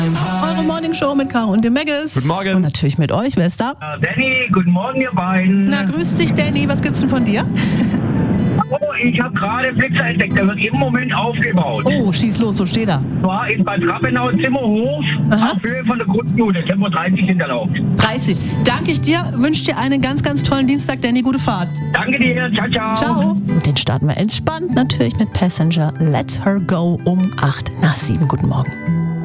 Eure Morning Show mit Caro und dem Megas. Guten Morgen. Und natürlich mit euch. Wer ist da? Danny, guten Morgen, ihr beiden. Na, grüß dich, Danny. Was gibt's denn von dir? Oh, ich habe gerade Blitzer entdeckt, der wird im Moment aufgebaut. Oh, schieß los, so steht er. Zwar ist bei Trappenau Zimmerhof Aha. auf Höhe von der Grundschule, Tempo 30 sind erlaubt. 30. Danke ich dir. Wünsche dir einen ganz, ganz tollen Dienstag, Danny. Gute Fahrt. Danke dir, ciao, ciao. Ciao. Und den starten wir entspannt natürlich mit Passenger. Let Her Go um 8 nach 7. Guten Morgen.